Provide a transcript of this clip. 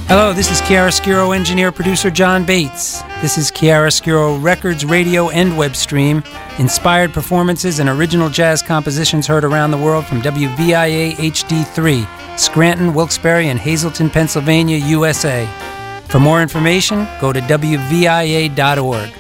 Hello, this is Chiaroscuro engineer producer John Bates. This is Chiaroscuro Records radio and web stream. Inspired performances and original jazz compositions heard around the world from WVIA HD3, Scranton, Wilkes-Barre, and Hazleton, Pennsylvania, USA. For more information, go to WVIA.org.